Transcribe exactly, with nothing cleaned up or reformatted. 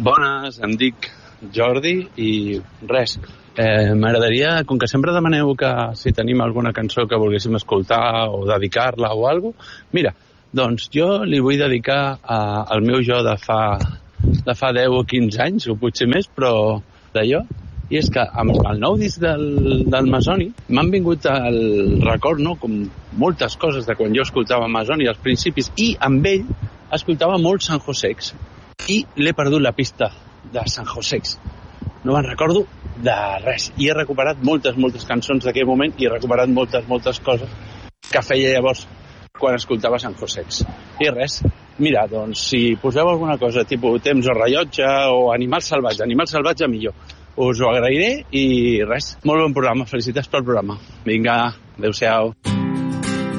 Bones, em dic Jordi i res, eh, m'agradaria, com que sempre demaneu que si tenim alguna cançó que volguéssim escoltar o dedicar-la o alguna cosa, mira, doncs jo li vull dedicar a, al meu jo de fa, de fa deu o quinze anys, o potser més, però d'allò, i és que amb el nou disc del, del Masoni m'han vingut al record, no?, com moltes coses de quan jo escoltava Masoni als principis, i amb ell escoltava molt San Josex, i l'he perdut la pista de San Josex. No me'n recordo de res. I he recuperat moltes, moltes cançons d'aquell moment i he recuperat moltes, moltes coses que feia llavors quan escoltava San Josex. I res, mira, doncs, si poseu alguna cosa, tipus Temps o Rellotge o Animal Salvatge, Animal Salvatge millor, us ho agrairé i res, molt bon programa, felicitats pel programa. Vinga, adeu-siau.